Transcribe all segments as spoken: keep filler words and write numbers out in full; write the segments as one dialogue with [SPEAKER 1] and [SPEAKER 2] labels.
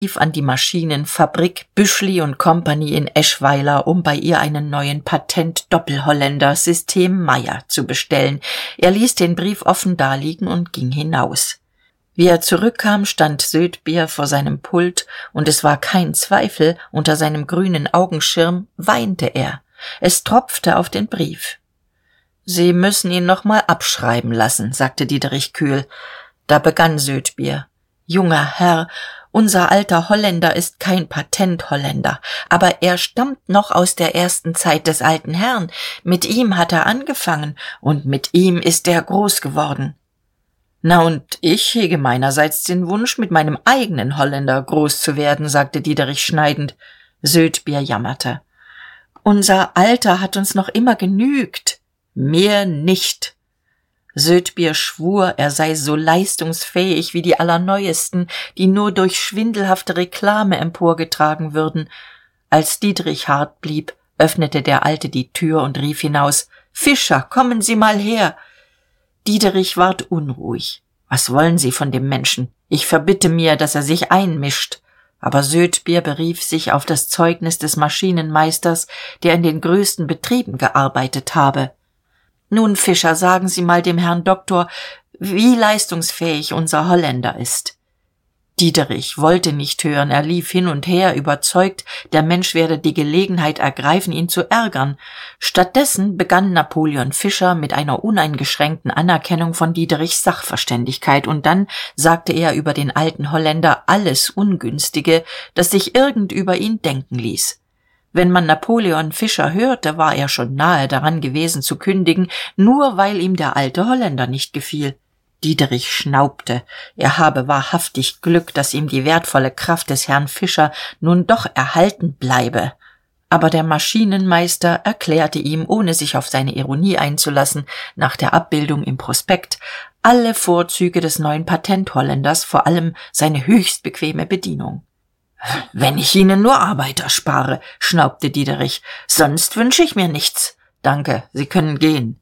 [SPEAKER 1] lief an die Maschinenfabrik Büschli und Company in Eschweiler, um bei ihr einen neuen Patent-Doppelholländer System Meyer zu bestellen. Er ließ den Brief offen daliegen und ging hinaus. Wie er zurückkam, stand Södbjer vor seinem Pult, und es war kein Zweifel, unter seinem grünen Augenschirm weinte er. Es tropfte auf den Brief. »Sie müssen ihn noch mal abschreiben lassen«, sagte Diederich kühl. Da begann Södbjer. »Junger Herr, unser alter Holländer ist kein Patentholländer, aber er stammt noch aus der ersten Zeit des alten Herrn. Mit ihm hat er angefangen, und mit ihm ist er groß geworden.« »Na, und ich hege meinerseits den Wunsch, mit meinem eigenen Holländer groß zu werden«, sagte Diederich schneidend. Södbjer jammerte. »Unser Alter hat uns noch immer genügt.« »Mehr nicht.« Södbjer schwur, er sei so leistungsfähig wie die Allerneuesten, die nur durch schwindelhafte Reklame emporgetragen würden. Als Diederich hart blieb, öffnete der Alte die Tür und rief hinaus: »Fischer, kommen Sie mal her!« Diederich ward unruhig. »Was wollen Sie von dem Menschen? Ich verbitte mir, dass er sich einmischt.« Aber Södbjer berief sich auf das Zeugnis des Maschinenmeisters, der in den größten Betrieben gearbeitet habe. »Nun, Fischer, sagen Sie mal dem Herrn Doktor, wie leistungsfähig unser Holländer ist.« Diederich wollte nicht hören, er lief hin und her, überzeugt, der Mensch werde die Gelegenheit ergreifen, ihn zu ärgern. Stattdessen begann Napoleon Fischer mit einer uneingeschränkten Anerkennung von Diederichs Sachverständigkeit, und dann sagte er über den alten Holländer alles Ungünstige, das sich irgend über ihn denken ließ. Wenn man Napoleon Fischer hörte, war er schon nahe daran gewesen zu kündigen, nur weil ihm der alte Holländer nicht gefiel. Diederich schnaubte. Er habe wahrhaftig Glück, dass ihm die wertvolle Kraft des Herrn Fischer nun doch erhalten bleibe. Aber der Maschinenmeister erklärte ihm, ohne sich auf seine Ironie einzulassen, nach der Abbildung im Prospekt alle Vorzüge des neuen Patentholländers, vor allem seine höchst bequeme Bedienung. »Wenn ich Ihnen nur Arbeit erspare«, schnaubte Diederich, »sonst wünsche ich mir nichts. Danke, Sie können gehen.«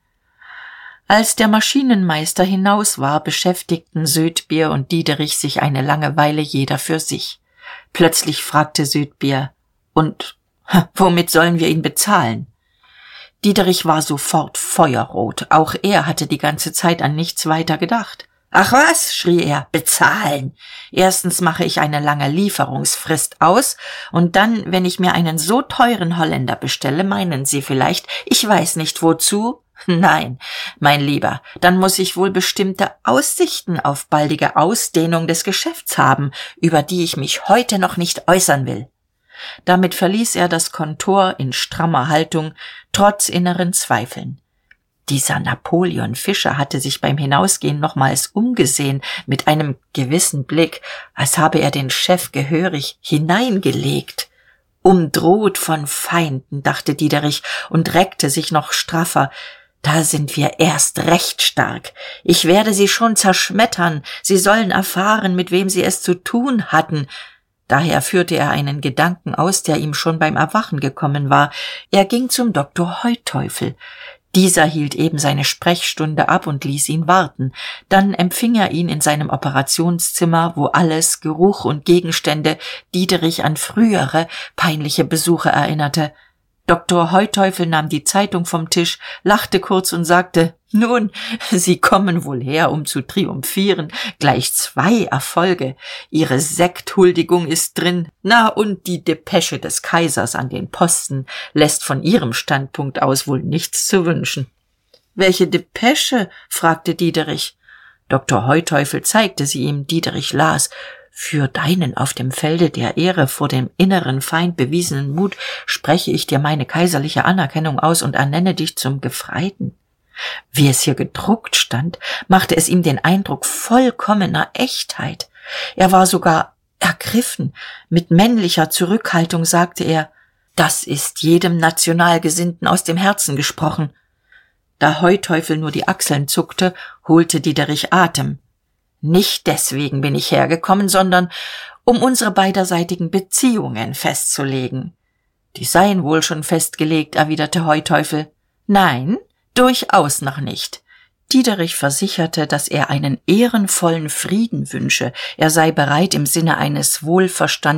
[SPEAKER 1] Als der Maschinenmeister hinaus war, beschäftigten Södbjer und Diederich sich eine lange Weile jeder für sich. Plötzlich fragte Södbjer: »Und womit sollen wir ihn bezahlen?« Diederich war sofort feuerrot. Auch er hatte die ganze Zeit an nichts weiter gedacht. »Ach was«, schrie er, »bezahlen! Erstens mache ich eine lange Lieferungsfrist aus, und dann, wenn ich mir einen so teuren Holländer bestelle, meinen Sie vielleicht, ich weiß nicht wozu? Nein, mein Lieber, dann muss ich wohl bestimmte Aussichten auf baldige Ausdehnung des Geschäfts haben, über die ich mich heute noch nicht äußern will.« Damit verließ er das Kontor in strammer Haltung, trotz inneren Zweifeln. Dieser Napoleon Fischer hatte sich beim Hinausgehen nochmals umgesehen, mit einem gewissen Blick, als habe er den Chef gehörig hineingelegt. »Umdroht von Feinden«, dachte Diederich und reckte sich noch straffer. »Da sind wir erst recht stark. Ich werde sie schon zerschmettern. Sie sollen erfahren, mit wem sie es zu tun hatten.« Daher führte er einen Gedanken aus, der ihm schon beim Erwachen gekommen war. Er ging zum Doktor Heuteufel. Dieser hielt eben seine Sprechstunde ab und ließ ihn warten. Dann empfing er ihn in seinem Operationszimmer, wo alles, Geruch und Gegenstände, Diederich an frühere, peinliche Besuche erinnerte. Doktor Heuteufel nahm die Zeitung vom Tisch, lachte kurz und sagte: »Nun, Sie kommen wohl her, um zu triumphieren. Gleich zwei Erfolge. Ihre Sekthuldigung ist drin. Na, und die Depesche des Kaisers an den Posten lässt von Ihrem Standpunkt aus wohl nichts zu wünschen.« »Welche Depesche?« fragte Diederich. Doktor Heuteufel zeigte sie ihm. Diederich las: »Für deinen auf dem Felde der Ehre vor dem inneren Feind bewiesenen Mut spreche ich dir meine kaiserliche Anerkennung aus und ernenne dich zum Gefreiten.« Wie es hier gedruckt stand, machte es ihm den Eindruck vollkommener Echtheit. Er war sogar ergriffen. Mit männlicher Zurückhaltung sagte er: »Das ist jedem Nationalgesinnten aus dem Herzen gesprochen.« Da Heuteufel nur die Achseln zuckte, holte Diederich Atem. »Nicht deswegen bin ich hergekommen, sondern um unsere beiderseitigen Beziehungen festzulegen.« »Die seien wohl schon festgelegt«, erwiderte Heuteufel. »Nein, durchaus noch nicht. Diederich versicherte, dass er einen ehrenvollen Frieden wünsche, er sei bereit, im Sinne eines wohlverstandenen